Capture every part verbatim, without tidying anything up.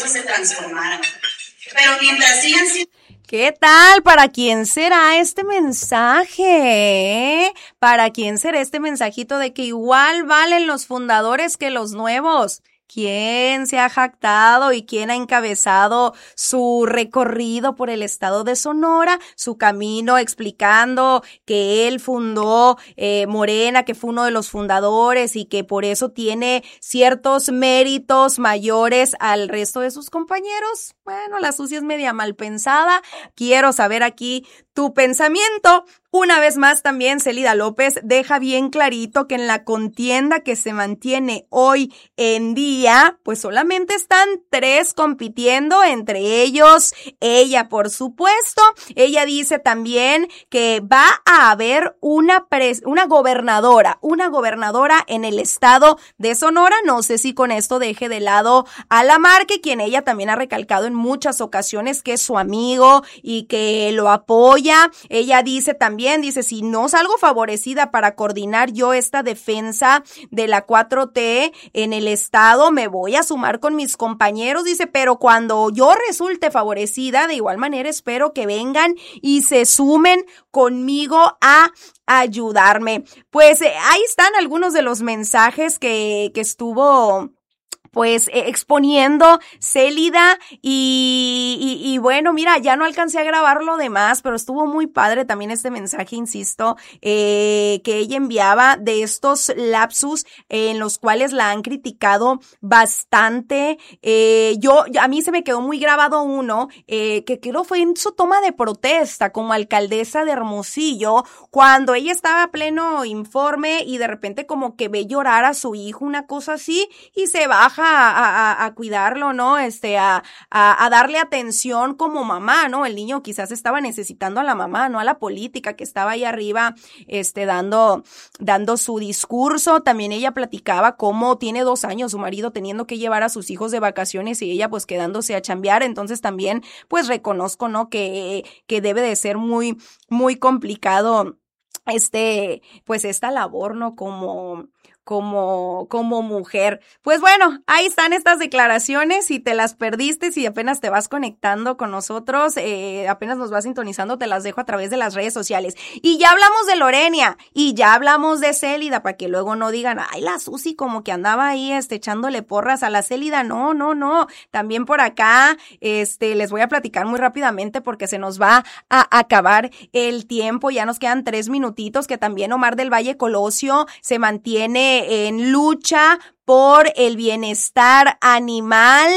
cosas se transformaran. Pero mientras sigan siendo... ¿Qué tal? ¿Para quién será este mensaje? ¿Eh? ¿Para quién será este mensajito de que igual valen los fundadores que los nuevos? ¿Quién se ha jactado y quién ha encabezado su recorrido por el estado de Sonora, su camino explicando que él fundó eh, Morena, que fue uno de los fundadores y que por eso tiene ciertos méritos mayores al resto de sus compañeros? Bueno, la sucia es media mal pensada. Quiero saber aquí tu pensamiento. Una vez más también Célida López deja bien clarito que en la contienda que se mantiene hoy en día, pues solamente están tres compitiendo, entre ellos ella, por supuesto. Ella dice también que va a haber una pres- una gobernadora, una gobernadora en el estado de Sonora. No sé si con esto deje de lado a Lamarque, quien ella también ha recalcado en muchas ocasiones que es su amigo y que lo apoya. Ella dice también También dice, si no salgo favorecida para coordinar yo esta defensa de la cuatro T en el estado, me voy a sumar con mis compañeros, dice, pero cuando yo resulte favorecida, de igual manera espero que vengan y se sumen conmigo a ayudarme. Pues eh, ahí están algunos de los mensajes que, que estuvo... pues eh, exponiendo Célida y, y, y bueno, mira, ya no alcancé a grabar lo demás, pero estuvo muy padre también este mensaje, insisto, eh, que ella enviaba de estos lapsus eh, en los cuales la han criticado bastante. Eh, yo, a mí se me quedó muy grabado uno, eh, que creo fue en su toma de protesta como alcaldesa de Hermosillo, cuando ella estaba a pleno informe y de repente como que ve llorar a su hijo, una cosa así, y se baja A, a, a cuidarlo, ¿no? Este, a, a, a darle atención como mamá, ¿no? El niño quizás estaba necesitando a la mamá, no a la política que estaba ahí arriba, este, dando, dando su discurso. También ella platicaba cómo tiene dos años su marido teniendo que llevar a sus hijos de vacaciones y ella pues quedándose a chambear. Entonces también pues reconozco, ¿no? Que, que debe de ser muy, muy complicado este, pues esta labor, ¿no? Como... como como mujer. Pues bueno, ahí están estas declaraciones. Si te las perdiste, si apenas te vas conectando con nosotros, eh, apenas nos vas sintonizando, te las dejo a través de las redes sociales. Y ya hablamos de Lorenia y ya hablamos de Célida, para que luego no digan, ay, la Susi como que andaba ahí este, echándole porras a la Célida. No, no, no. También por acá este, les voy a platicar muy rápidamente porque se nos va a acabar el tiempo. Ya nos quedan tres minutitos, que también Omar del Valle Colosio se mantiene en lucha por el bienestar animal.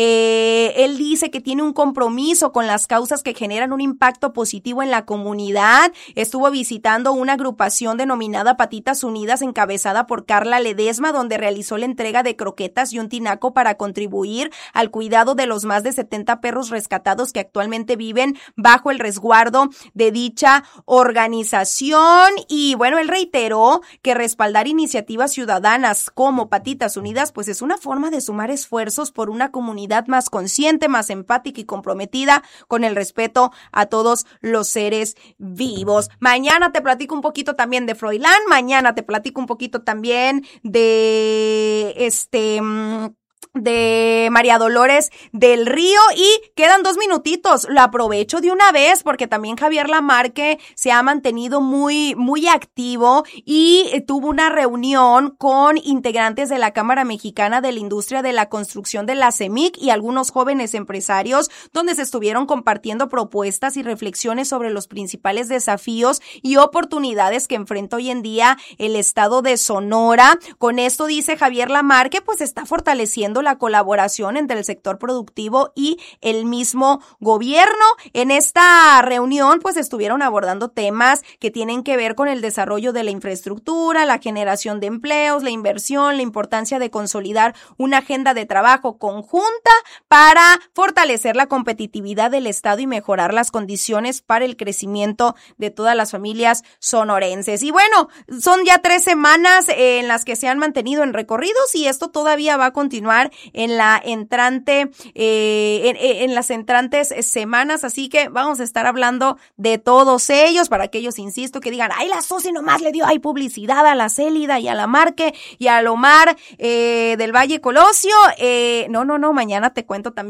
Eh, él dice que tiene un compromiso con las causas que generan un impacto positivo en la comunidad. Estuvo visitando una agrupación denominada Patitas Unidas, encabezada por Carla Ledesma, donde realizó la entrega de croquetas y un tinaco para contribuir al cuidado de los más de setenta perros rescatados que actualmente viven bajo el resguardo de dicha organización. Y bueno, él reiteró que respaldar iniciativas ciudadanas como Patitas Unidas, pues es una forma de sumar esfuerzos por una comunidad más consciente, más empática y comprometida con el respeto a todos los seres vivos. Mañana te platico un poquito también de Froilán, mañana te platico un poquito también de este... de María Dolores del Río y quedan dos minutitos. Lo aprovecho de una vez porque también Javier Lamarque se ha mantenido muy, muy activo y tuvo una reunión con integrantes de la Cámara Mexicana de la Industria de la Construcción de la CEMIC y algunos jóvenes empresarios, donde se estuvieron compartiendo propuestas y reflexiones sobre los principales desafíos y oportunidades que enfrenta hoy en día el estado de Sonora. Con esto, dice Javier Lamarque, pues está fortaleciendo la colaboración entre el sector productivo y el mismo gobierno. En esta reunión, pues estuvieron abordando temas que tienen que ver con el desarrollo de la infraestructura, la generación de empleos, la inversión, la importancia de consolidar una agenda de trabajo conjunta para fortalecer la competitividad del estado y mejorar las condiciones para el crecimiento de todas las familias sonorenses. Y bueno, son ya tres semanas en las que se han mantenido en recorridos y esto todavía va a continuar en la entrante, eh, en, en las entrantes semanas, así que vamos a estar hablando de todos ellos, para aquellos, insisto, que digan, ay, la Susi nomás le dio ay publicidad a la Célida y a Lamarque y a Omar eh, del Valle Colosio. Eh, no, no, no, mañana te cuento también